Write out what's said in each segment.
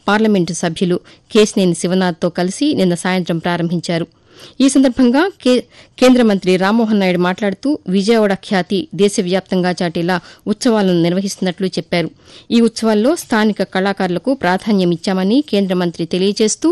Parliament సభ్యులు కేశినేని శివనాథ్తో కలిసి నిన్న సాయంత్రం ప్రారంభించారు. ఈ సందర్భంగా కేంద్ర మంత్రి రామ్మోహన్ నాయుడు మాట్లాడుతూ విజయవాడ ఖ్యాతి దేశవ్యాప్తంగా చాటేలా ఉత్సవాలను నిర్వహిస్తున్నట్లు చెప్పారు. ఈ ఉత్సవాల్లో స్థానిక కళాకారులకు ప్రాధాన్యమిచ్చామని కేంద్ర మంత్రి తెలియజేస్తూ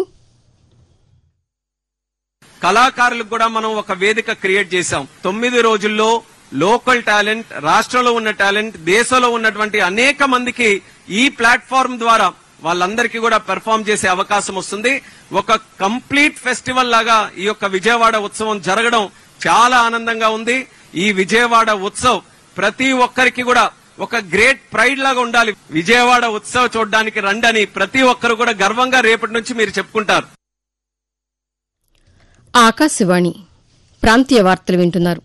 కళాకారులకు కూడా మనం ఒక వేదిక క్రియేట్ చేశాం. 9 రోజుల్లో లోకల్ టాలెంట్, రాష్ట్రంలో ఉన్న టాలెంట్, దేశంలో ఉన్నటువంటి అనేక మందికి ఈ ప్లాట్ఫామ్ ద్వారా వాళ్ళందరికీ కూడా పెర్ఫార్మ్ చేసే అవకాశం వస్తుంది. ఒక కంప్లీట్ ఫెస్టివల్ లాగా ఈ యొక్క విజయవాడ ఉత్సవం జరగడం చాలా ఆనందంగా ఉంది. ఈ విజయవాడ ఉత్సవ్ ప్రతి ఒక్కరికి కూడా ఒక గ్రేట్ ప్రైడ్ లాగా ఉండాలి. విజయవాడ ఉత్సవ్ చూడడానికి రండని ప్రతి ఒక్కరు కూడా గర్వంగా రేపటి నుంచి మీరు చెప్పుకుంటారు. ఆకాశవాణి ప్రాంతీయ వార్తలు వింటున్నారు.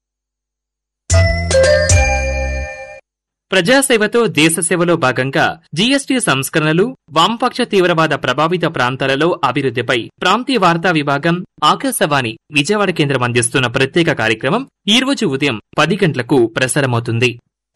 ప్రజాసేవతో దేశసేవలో భాగంగా జీఎస్టీ సంస్కరణలు, వామపక్ష తీవ్రవాద ప్రభావిత ప్రాంతాలలో అభివృద్దిపై ప్రాంతీయ వార్తా విభాగం ఆకాశవాణి విజయవాడ కేంద్రం అందిస్తున్న ప్రత్యేక కార్యక్రమం ఈ రోజు ఉదయం 10 గంటలకు ప్రసారమవుతుంది.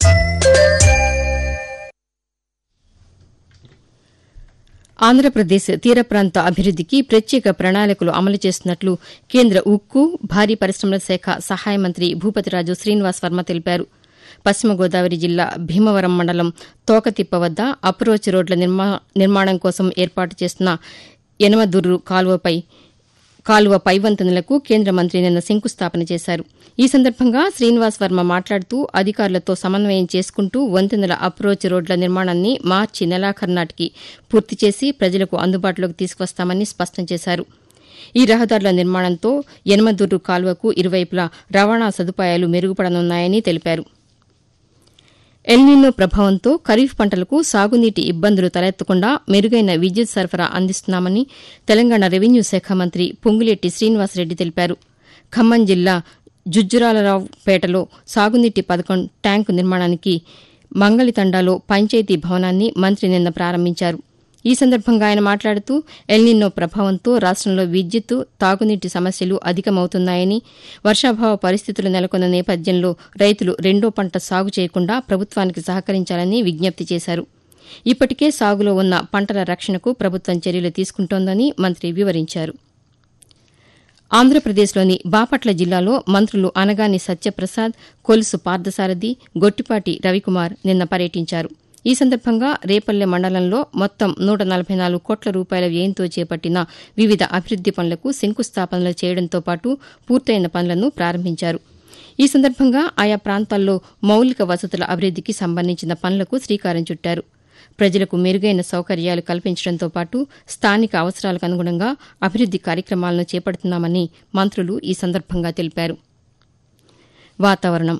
ఆంధ్రప్రదేశ్ తీర ప్రాంత అభివృద్దికి ప్రత్యేక ప్రణాళికలు అమలు చేస్తున్నట్లు కేంద్ర ఉక్కు, భారీ పరిశ్రమల శాఖ సహాయ మంత్రి భూపతిరాజు శ్రీనివాస్ వర్మ తెలిపారు. పశ్చిమ గోదావరి జిల్లా భీమవరం మండలం తోకతిప్ప వద్ద అప్రోచ్ రోడ్ల నిర్మాణం కోసం ఏర్పాటు చేస్తున్న యనమదుర్రు కాలువ పైవంతెనలకు కేంద్ర మంత్రి నిన్న శంకుస్థాపన చేశారు. ఈ సందర్భంగా శ్రీనివాస్ వర్మ మాట్లాడుతూ అధికారులతో సమన్వయం చేసుకుంటూ వంతెనల అప్రోచ్ రోడ్ల నిర్మాణాన్ని మార్చి నెలాఖరు నాటికి పూర్తి చేసి ప్రజలకు అందుబాటులోకి తీసుకొస్తామని స్పష్టం చేశారు. ఈ రహదారుల నిర్మాణంతో యనమదుర్రు కాలువకు ఇరువైపులా రవాణా సదుపాయాలు మెరుగుపడనున్నాయని తెలిపారు. ఎల్నినో ప్రభావంతో ఖరీఫ్ పంటలకు సాగునీటి ఇబ్బందులు తలెత్తకుండా మెరుగైన విద్యుత్ సరఫరా అందిస్తున్నామని తెలంగాణ రెవెన్యూ శాఖ మంత్రి పొంగులేటి శ్రీనివాసరెడ్డి తెలిపారు. ఖమ్మం జిల్లా జుజ్జురాలరావుపేటలో సాగునీటి పథకం ట్యాంకు నిర్మాణానికి మంగళితండాలో పంచాయతీ భవనాన్ని మంత్రి నిన్న ప్రారంభించారు. ఈ సందర్భంగా ఆయన మాట్లాడుతూ ఎల్నినో ప్రభావంతో రాష్టంలో విద్యుత్, తాగునీటి సమస్యలు అధికమవుతున్నాయని, వర్షాభావ పరిస్థితులు నెలకొన్న నేపథ్యంలో రైతులు రెండో పంట సాగు చేయకుండా ప్రభుత్వానికి సహకరించాలని విజ్ఞప్తి చేశారు. ఇప్పటికే సాగులో ఉన్న పంటల రక్షణకు ప్రభుత్వం చర్యలు తీసుకుంటోందని మంత్రి వివరించారు. ఆంధ్రప్రదేశ్లోని బాపట్ల జిల్లాలో మంత్రులు అనగాని సత్యప్రసాద్, కొలుసు పార్థసారథి, గొట్టిపాటి రవికుమార్ నిన్న పర్యటించారు. ఈ సందర్భంగా రేపల్లె మండలంలో మొత్తం 144 కోట్ల రూపాయల వ్యయంతో చేపట్టిన వివిధ అభివృద్ది పనులకు శంకుస్థాపనలు చేయడంతో పాటు పూర్తయిన పనులను ప్రారంభించారు. ఈ సందర్భంగా ఆయా ప్రాంతాల్లో మౌలిక వసతుల అభివృద్దికి సంబంధించిన పనులకు శ్రీకారం చుట్టారు. ప్రజలకు మెరుగైన సౌకర్యాలు కల్పించడంతో పాటు స్థానిక అవసరాలకు అనుగుణంగా అభివృద్ది కార్యక్రమాలను చేపడుతున్నామని మంత్రులు ఈ సందర్భంగా తెలిపారు. వాతావరణం.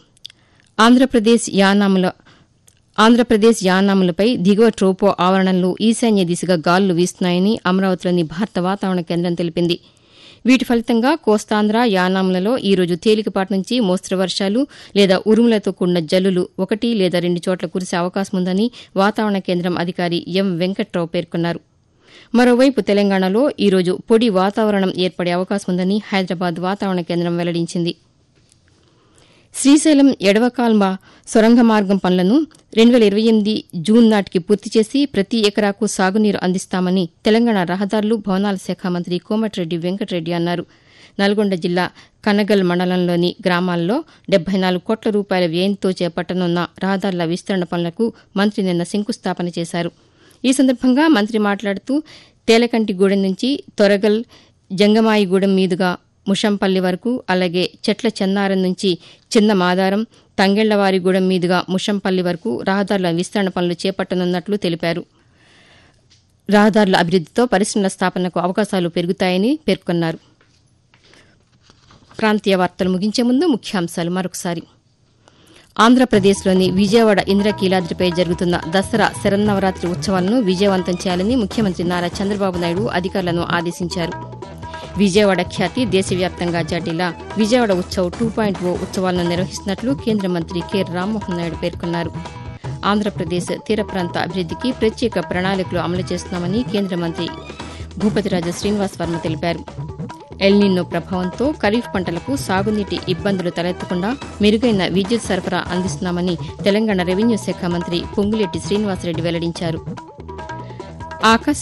ఆంధ్రప్రదేశ్ యానాములపై దిగువ ట్రోపో ఆవరణంలో ఈశాన్య దిశగా గాలులు వీస్తున్నాయని అమరావతిలోని భారత వాతావరణ కేంద్రం తెలిపింది. వీటి ఫలితంగా కోస్తాంధ్ర, యానాంలలో ఈ రోజు తేలికపాటి నుంచి మోస్తరు వర్షాలు లేదా ఉరుములతో కూడిన జల్లులు 1 లేదా 2 చోట్ల కురిసే అవకాశం ఉందని వాతావరణ కేంద్రం అధికారి ఎం వెంకట్రావు పేర్కొన్నారు. మరోవైపు తెలంగాణలో ఈ రోజు పొడి వాతావరణం ఏర్పడే అవకాశం ఉందని హైదరాబాద్ వాతావరణ కేంద్రం వెల్లడించింది. శ్రీశైలం ఎడవకాల్మ సొరంగ మార్గం పనులను 2028 జూన్ నాటికి పూర్తి చేసి ప్రతి ఎకరాకు సాగునీరు అందిస్తామని తెలంగాణ రహదారులు, భవనాల శాఖ మంత్రి కోమటిరెడ్డి వెంకటరెడ్డి అన్నారు. నల్గొండ జిల్లా కనగల్ మండలంలోని గ్రామాల్లో 74 కోట్ల రూపాయల వ్యయంతో చేపట్టనున్న రహదారుల విస్తరణ పనులకు మంత్రి నిన్న శంకుస్థాపన చేశారు. ఈ సందర్భంగా మంత్రి మాట్లాడుతూ తేలకంటిగూడెం నుంచి తొరగల్, జంగమాయిగూడెం మీదుగా ముషంపల్లి వరకు, అలాగే చెట్ల చెన్నారం నుంచి చిన్న మాదారం, తంగెళ్లవారిగూడెం మీదుగా ముషంపల్లి వరకు రహదారుల విస్తరణ పనులు చేపట్టనున్నట్లు తెలిపారు. రహదారుల అభివృద్దితో పరిశ్రమల స్థాపనకు అవకాశాలు పెరుగుతాయని పేర్కొన్నారు. ప్రాంతీయ వార్తలు ముగించే ముందు ముఖ్యాంశాలు మరొకసారి. ఆంధ్రప్రదేశ్లోని విజయవాడ ఇంద్రకీలాద్రిపై జరుగుతున్న దసరా శరన్నవరాత్రి ఉత్సవాలను విజయవంతం చేయాలని ముఖ్యమంత్రి నారా చంద్రబాబు నాయుడు అధికారులను ఆదేశించారు. విజయవాడ ఖ్యాతి దేశవ్యాప్తంగా చాటేలా విజయవాడ ఉత్సవ్ 2.0 ఉత్సవాలను నిర్వహిస్తున్నట్లు కేంద్ర మంత్రి కె రామ్మోహన్ నాయుడు పేర్కొన్నారు. ఆంధ్రప్రదేశ్ తీర ప్రాంత అభివృద్దికి ప్రత్యేక ప్రణాళికలు అమలు చేస్తున్నామని కేంద్ర మంత్రి భూపతిరాజు శ్రీనివాస్ వర్మ తెలిపారు. ఎల్నినో ప్రభావంతో ఖరీఫ్ పంటలకు సాగునీటి ఇబ్బందులు తలెత్తకుండా మెరుగైన విద్యుత్ సరఫరా అందిస్తున్నామని తెలంగాణ రెవెన్యూ శాఖ మంత్రి పొంగులేటి శ్రీనివాసరెడ్డి వెల్లడించారు.